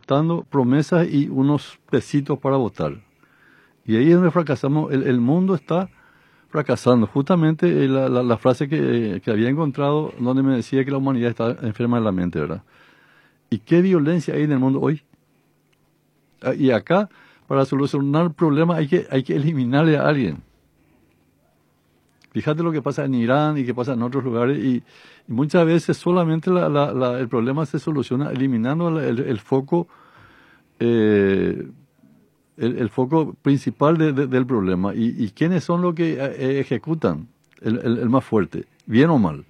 aceptando promesas y unos pesitos para votar. Y ahí es donde fracasamos. El mundo está fracasando. Justamente la frase que había encontrado, donde me decía que la humanidad está enferma de la mente, ¿verdad? ¿Y qué violencia hay en el mundo hoy? Y acá, para solucionar el problema, hay que eliminarle a alguien. Fíjate lo que pasa en Irán y que pasa en otros lugares, y muchas veces solamente el problema se soluciona eliminando el foco, el foco principal del problema. ¿Y quiénes son los que ejecutan el más fuerte? ¿Bien o mal?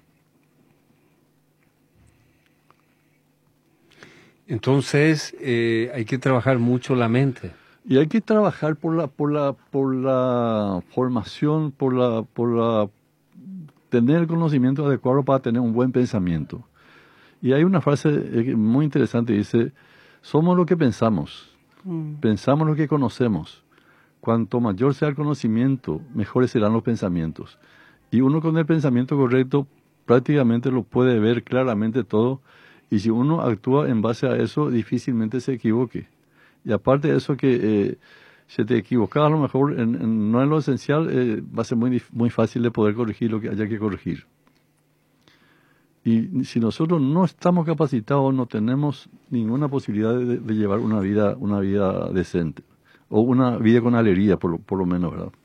Entonces, hay que trabajar mucho la mente. Y hay que trabajar por la formación, por tener el conocimiento adecuado para tener un buen pensamiento. Y hay una frase muy interesante, dice, somos lo que pensamos, pensamos lo que conocemos. Cuanto mayor sea el conocimiento, mejores serán los pensamientos. Y uno con el pensamiento correcto prácticamente lo puede ver claramente todo, y si uno actúa en base a eso, difícilmente se equivoque. Y aparte de eso, que si te equivocas a lo mejor no en lo esencial, va a ser muy fácil de poder corregir lo que haya que corregir. Y si nosotros no estamos capacitados, no tenemos ninguna posibilidad de llevar una vida decente, o una vida con alegría, por lo menos, ¿verdad?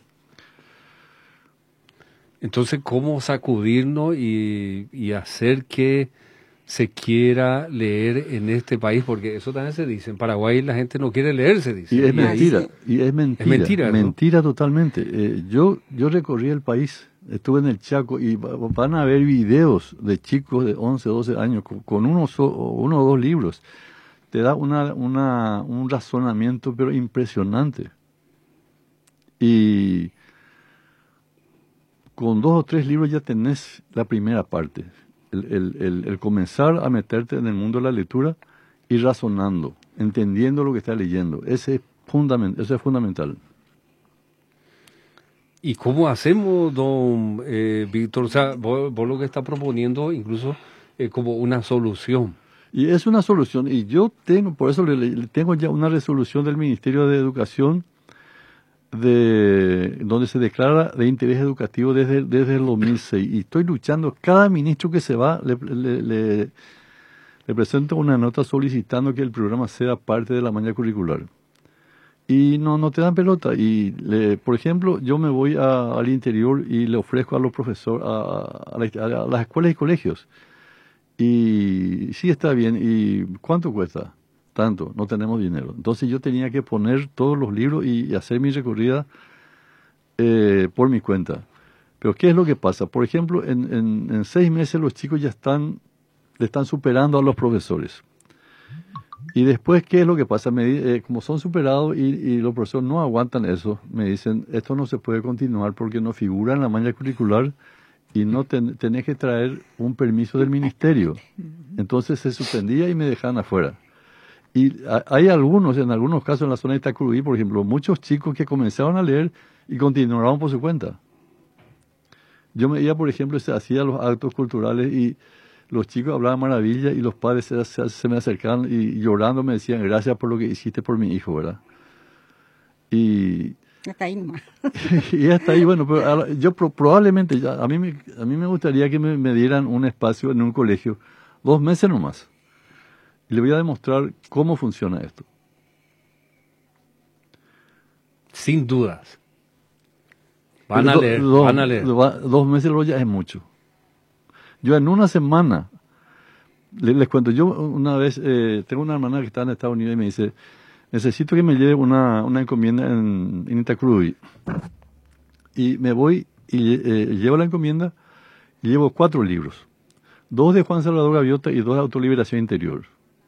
Entonces, ¿cómo sacudirnos y hacer que se quiera leer en este país? Porque eso también se dice. En Paraguay la gente no quiere leer, se dice. Y es mentira. Es mentira, ¿no? Mentira totalmente. Yo recorrí el país, estuve en el Chaco, y van a ver videos de chicos de 11, 12 años con uno o dos libros. Te da un razonamiento, pero impresionante. Y con 2 o 3 libros ya tenés la primera parte. El comenzar a meterte en el mundo de la lectura y razonando, entendiendo lo que estás leyendo. Eso es fundamental. ¿Y cómo hacemos, don Víctor? O sea, vos lo que estás proponiendo incluso como una solución. Y es una solución, y yo por eso tengo ya una resolución del Ministerio de Educación donde se declara de interés educativo desde el 2006, y estoy luchando. Cada ministro que se va le presento una nota solicitando que el programa sea parte de la malla curricular, y no te dan pelota. Y por ejemplo, yo me voy al interior y le ofrezco a los profesores, a las escuelas y colegios, y sí, está bien. ¿Y cuánto cuesta? Tanto, no tenemos dinero. Entonces yo tenía que poner todos los libros y hacer mi recorrida por mi cuenta. Pero ¿qué es lo que pasa? Por ejemplo, en 6 meses los chicos ya le están superando a los profesores. Y después, ¿qué es lo que pasa? Como son superados y los profesores no aguantan eso, me dicen, esto no se puede continuar porque no figura en la malla curricular y no tenés que traer un permiso del ministerio. Entonces se suspendía y me dejaban afuera. Y hay en algunos casos en la zona de Itacurubí, por ejemplo, muchos chicos que comenzaron a leer y continuaron por su cuenta. Yo me iba, por ejemplo, se hacían los actos culturales y los chicos hablaban maravilla, y los padres se me acercaban y llorando me decían, gracias por lo que hiciste por mi hijo, ¿verdad? Y hasta ahí nomás. Y hasta ahí, bueno, pero ahora, yo probablemente, a mí me gustaría que me dieran un espacio en un colegio, 2 meses nomás. Y le voy a demostrar cómo funciona esto. Sin dudas. Van a leer. 2 meses ya es mucho. Yo en una semana, les cuento, yo una vez, tengo una hermana que está en Estados Unidos y me dice, necesito que me lleve una encomienda en Itacurubí. Y me voy y llevo la encomienda y llevo 4 libros. 2 de Juan Salvador Gaviota y 2 de Autoliberación Interior.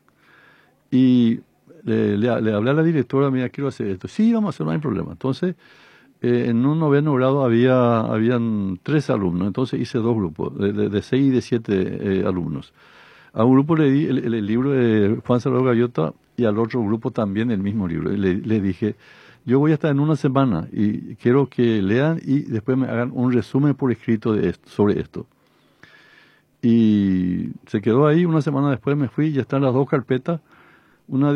Y le hablé a la directora, mira, quiero hacer esto. Sí, vamos a hacer, no hay problema. Entonces, en un 9º grado habían 3 alumnos, entonces hice 2 grupos, de 6 y de 7 alumnos. A un grupo le di el libro de Juan Salvador Gaviota y al otro grupo también el mismo libro. Y le dije, yo voy a estar en una semana y quiero que lean y después me hagan un resumen por escrito sobre esto. Y se quedó ahí. Una semana después me fui y ya están las 2 carpetas. Una